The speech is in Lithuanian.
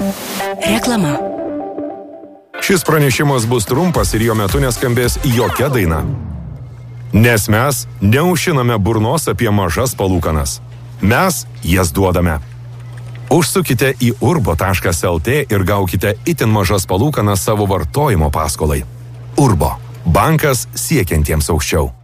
Reklama. Šis pranešimas bus trumpas ir jo metu neskambės jokia daina. Nes mes neužšiname burnos apie mažas palūkanas. Mes jas duodame. Užsukite į urbo.lt ir gaukite itin mažas palūkanas savo vartojimo paskolai. Urbo. Bankas siekiantiems aukščiau.